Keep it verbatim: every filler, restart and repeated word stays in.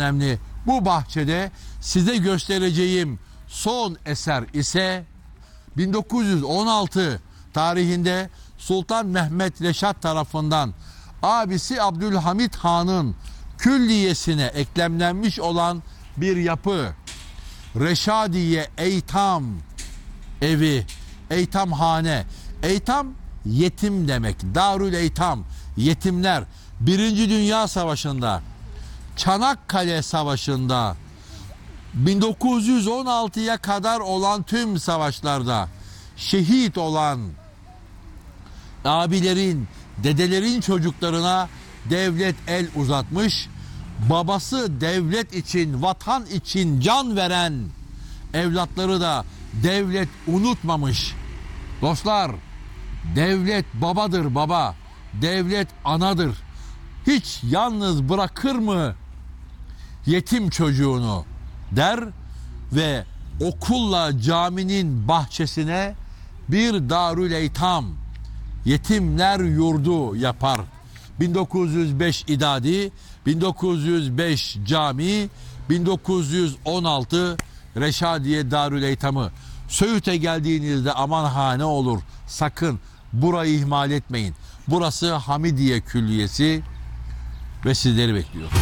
önemli bu bahçede size göstereceğim son eser ise bin dokuz yüz on altı tarihinde Sultan Mehmet Reşat tarafından abisi Abdülhamit Han'ın külliyesine eklemlenmiş olan bir yapı. Reşadiye Eytam evi, Eytamhane. Eytam yetim demek. Darül Eytam, yetimler. Birinci Dünya Savaşı'nda, Çanakkale Savaşı'nda, bin dokuz yüz on altıya kadar olan tüm savaşlarda şehit olan abilerin, dedelerin çocuklarına devlet el uzatmış. Babası devlet için, vatan için can veren evlatları da devlet unutmamış. Dostlar, devlet babadır baba, devlet anadır. Hiç yalnız bırakır mı yetim çocuğunu der ve okulla caminin bahçesine bir Darül Eytam, yetimler yurdu yapar. bin dokuz yüz beş idadi, bin dokuz yüz beş cami, bin dokuz yüz on altı Reşadiye Darül Eytam'ı. Söğüt'e geldiğinizde aman ha ne olur, sakın burayı ihmal etmeyin. Burası Hamidiye Külliyesi ve sizleri bekliyor.